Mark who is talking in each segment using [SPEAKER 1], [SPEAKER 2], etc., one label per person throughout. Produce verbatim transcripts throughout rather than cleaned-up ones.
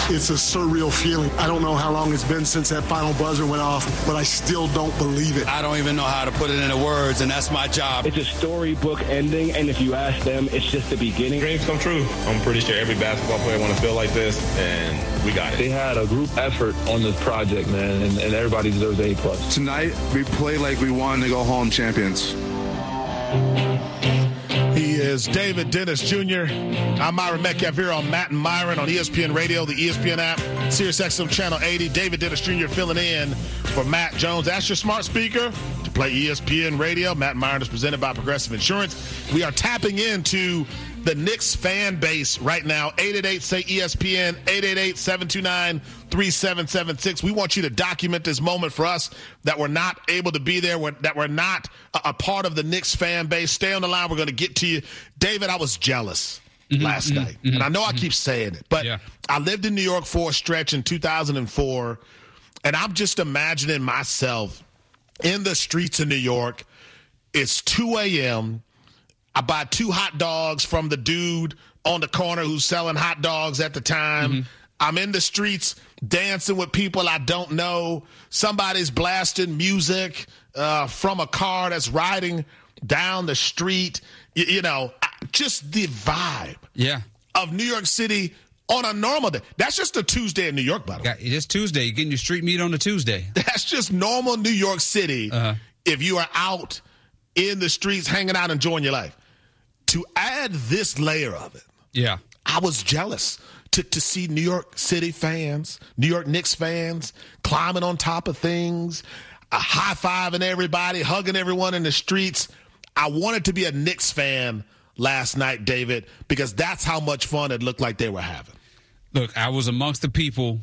[SPEAKER 1] It's a surreal feeling. I don't know how long it's been since that final buzzer went off, but I still don't believe it.
[SPEAKER 2] I don't even know how to put it into words, and that's my job.
[SPEAKER 3] It's a storybook ending, and if you ask them, it's just the beginning.
[SPEAKER 4] Dreams come true. I'm pretty sure every basketball player want to feel like this, and we got it.
[SPEAKER 3] They had a group effort on this project, man, and, and everybody deserves A plus.
[SPEAKER 5] Tonight, we played like we wanted to go home champions.
[SPEAKER 6] He is David Dennis Junior I'm Myron Metcalf here on Matt and Myron on E S P N Radio, the E S P N app, Sirius X M Channel eighty. David Dennis Junior filling in for Matt Jones. Ask your smart speaker to play E S P N Radio. Matt and Myron is presented by Progressive Insurance. We are tapping into the Knicks fan base right now. eight eight eight, say E S P N, eight eight eight, seven two nine, three seven seven six. We want you to document this moment for us that we're not able to be there, that we're not a, a part of the Knicks fan base. Stay on the line. We're going to get to you. David, I was jealous mm-hmm, last mm-hmm, night. Mm-hmm, and I know mm-hmm. I keep saying it, but yeah. I lived in New York for a stretch in two thousand four, and I'm just imagining myself in the streets of New York. It's two a.m., I buy two hot dogs from the dude on the corner who's selling hot dogs at the time. Mm-hmm. I'm in the streets dancing with people I don't know. Somebody's blasting music uh, from a car that's riding down the street. You, you know, just the vibe
[SPEAKER 7] yeah.
[SPEAKER 6] of New York City on a normal day. That's just a Tuesday in New York, by the way.
[SPEAKER 7] It's Tuesday. You're getting your street meat on a Tuesday.
[SPEAKER 6] That's just normal New York City uh-huh. if you are out in the streets hanging out, enjoying your life. To add this layer of it,
[SPEAKER 7] yeah,
[SPEAKER 6] I was jealous to, to see New York City fans, New York Knicks fans climbing on top of things, uh, high-fiving everybody, hugging everyone in the streets. I wanted to be a Knicks fan last night, David, because that's how much fun it looked like they were having.
[SPEAKER 7] Look, I was amongst the people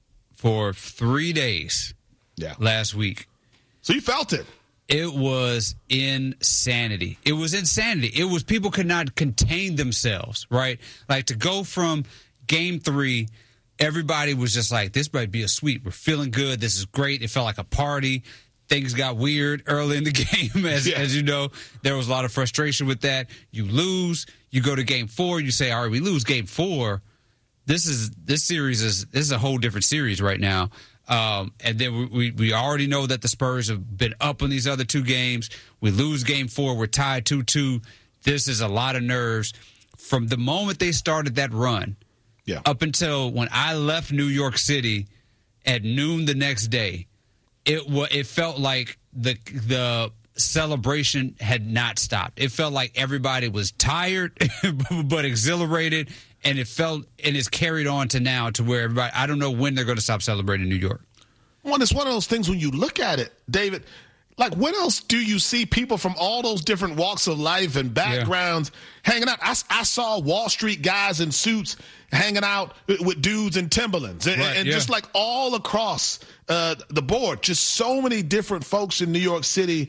[SPEAKER 7] for three days
[SPEAKER 6] yeah.
[SPEAKER 7] last week.
[SPEAKER 6] So you felt it.
[SPEAKER 7] It was insanity. It was insanity. It was people could not contain themselves, right? Like to go from game three, everybody was just like, this might be a sweep. We're feeling good. This is great. It felt like a party. Things got weird early in the game. As, yeah. as you know, there was a lot of frustration with that. You lose. You go to game four. You say, all right, we lose game four. This is this series is this is a whole different series right now. Um, and then we, we already know that the Spurs have been up in these other two games. We lose game four. We're tied two two. This is a lot of nerves. From the moment they started that run
[SPEAKER 6] yeah.
[SPEAKER 7] up until when I left New York City at noon the next day, it wa- it felt like the the celebration had not stopped. It felt like everybody was tired but exhilarated. And it felt and it's carried on to now to where everybody, I don't know when they're going to stop celebrating New York.
[SPEAKER 6] Well, it's one of those things when you look at it, David, like when else do you see people from all those different walks of life and backgrounds yeah. hanging out? I, I saw Wall Street guys in suits hanging out with dudes in Timberlands and, right, and yeah. just like all across uh, the board, just so many different folks in New York City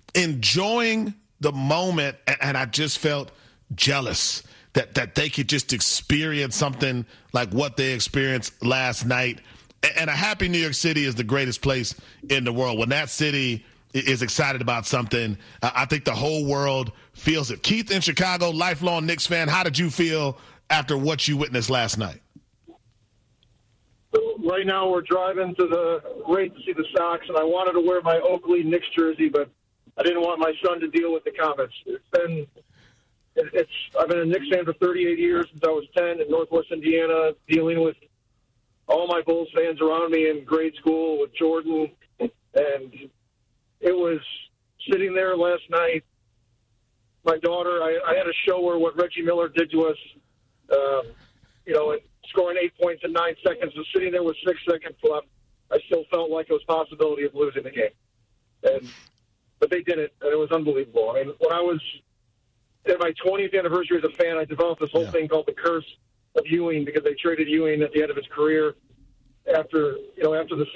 [SPEAKER 6] enjoying the moment. And, and I just felt jealous that that they could just experience something like what they experienced last night. And a happy New York City is the greatest place in the world. When that city is excited about something, I think the whole world feels it. Keith in Chicago, lifelong Knicks fan, how did you feel after what you witnessed last night?
[SPEAKER 8] Right now we're driving to the rate to see the Sox, and I wanted to wear my Oakley Knicks jersey, but I didn't want my son to deal with the comments. It's been... It's. I've been a Knicks fan for thirty-eight years since I was ten in Northwest Indiana, dealing with all my Bulls fans around me in grade school with Jordan. And it was sitting there last night. My daughter, I, I had a show where what Reggie Miller did to us, um, you know, and scoring eight points in nine seconds, was sitting there with six seconds left. I still felt like it was a possibility of losing the game. And But they did it, and it was unbelievable. I mean, when I was... at my twentieth anniversary as a fan, I developed this whole yeah. thing called the curse of Ewing because they traded Ewing at the end of his career after, you know, after the